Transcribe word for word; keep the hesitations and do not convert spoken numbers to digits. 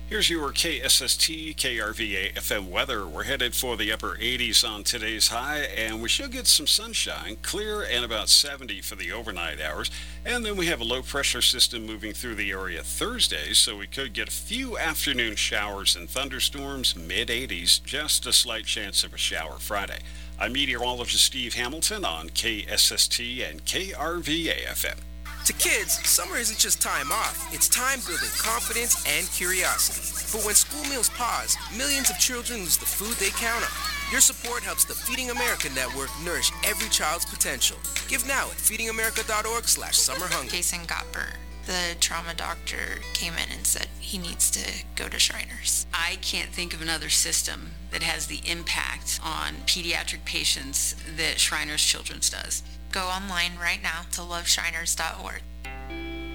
Here's your K S S T K R V A F M weather. We're headed for the upper eighties on today's high, and we should get some sunshine, clear and about seventy for the overnight hours. And then we have a low pressure system moving through the area Thursday, so we could get a few afternoon showers and thunderstorms, mid eighties, just a slight chance of a shower Friday. I'm meteorologist Steve Hamilton on K S S T and K R V A F M. To kids, summer isn't just time off, it's time building confidence and curiosity. But when school meals pause, millions of children lose the food they count on. Your support helps the Feeding America Network nourish every child's potential. Give now at feeding america dot org slash summer hunger. Jason got burnt. The trauma doctor came in and said he needs to go to Shriners. I can't think of another system that has the impact on pediatric patients that Shriners Children's does. Go online right now to love shriners dot org.